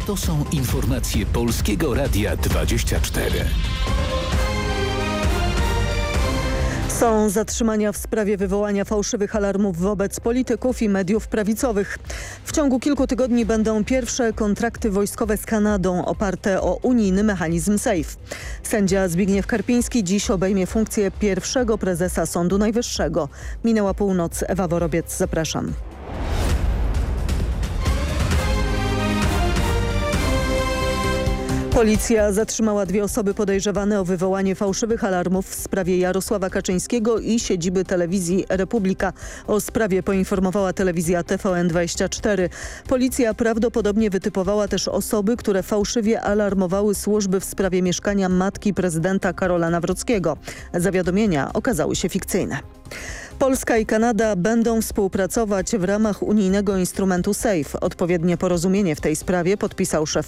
To są informacje Polskiego Radia 24. Są zatrzymania w sprawie wywołania fałszywych alarmów wobec polityków i mediów prawicowych. W ciągu kilku tygodni będą pierwsze kontrakty wojskowe z Kanadą oparte o unijny mechanizm SAFE. Sędzia Zbigniew Karpiński dziś obejmie funkcję pierwszego prezesa Sądu Najwyższego. Minęła północ. Ewa Worobiec, zapraszam. Policja zatrzymała 2 osoby podejrzewane o wywołanie fałszywych alarmów w sprawie Jarosława Kaczyńskiego i siedziby telewizji Republika. O sprawie poinformowała telewizja TVN24. Policja prawdopodobnie wytypowała też osoby, które fałszywie alarmowały służby w sprawie mieszkania matki prezydenta Karola Nawrockiego. Zawiadomienia okazały się fikcyjne. Polska i Kanada będą współpracować w ramach unijnego instrumentu SAFE. Odpowiednie porozumienie w tej sprawie podpisał szef